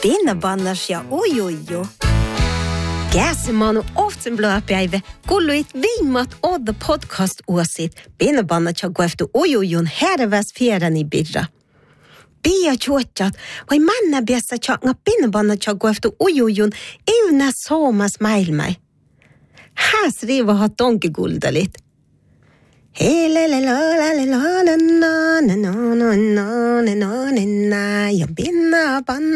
Pinnabannas ja ujuju. Käsimanu oftsen blöpäivä, kulluit viimmat odda podcast-uosit. Pinnabannat ja kueftu ujujun herväs fjärani birra. Pia chuotjat, vai manna biassa tjanga pinnabannat ja kueftu ujujun euna soomas maailmai. Häs riva ha tonkiguldalit. Ja pinnabanna.